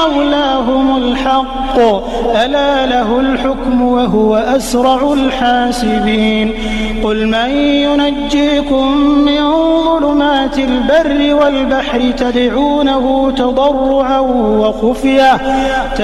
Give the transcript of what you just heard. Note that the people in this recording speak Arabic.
مولاهم الحق ألا له الحكم وهو أسرع الحاسبين قل من ينجيكم من ظلمات البر والبحر تدعونه تضرعا وخفية